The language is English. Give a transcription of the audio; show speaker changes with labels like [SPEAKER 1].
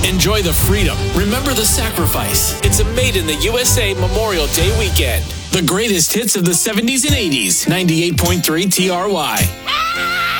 [SPEAKER 1] Enjoy the freedom. Remember the sacrifice. It's a Made in the USA Memorial Day weekend. The greatest hits of the 70s and 80s. 98.3 TRY.